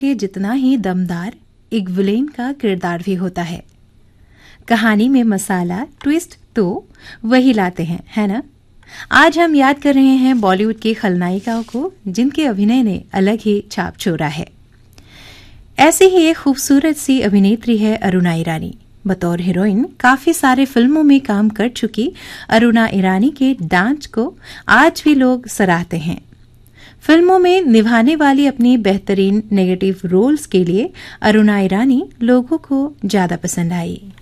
के जितना ही दमदार एक विलेन का किरदार भी होता है। कहानी में मसाला ट्विस्ट तो वही लाते हैं, है ना। आज हम याद कर रहे हैं बॉलीवुड की खलनायिकाओं को जिनके अभिनय ने अलग ही छाप छोड़ा है। ऐसी ही एक खूबसूरत सी अभिनेत्री है अरुणा ईरानी। बतौर हीरोइन काफी सारे फिल्मों में काम कर चुकी अरुणा ईरानी के डांस को आज भी लोग सराहते हैं। फिल्मों में निभाने वाली अपनी बेहतरीन नेगेटिव रोल्स के लिए अरुणा ईरानी लोगों को ज्यादा पसंद आई।